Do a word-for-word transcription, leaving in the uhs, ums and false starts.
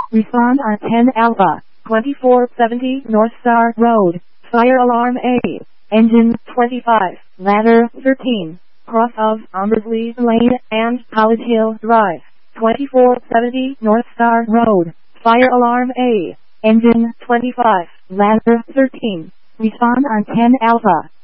Respond on ten Alpha, twenty-four seventy North Star Road, Fire Alarm A, Engine twenty-five, Ladder thirteen, cross of Umbersley Lane and College Hill Drive, twenty-four seventy North Star Road, Fire Alarm A, Engine twenty-five, Ladder thirteen. Respond on ten Alpha.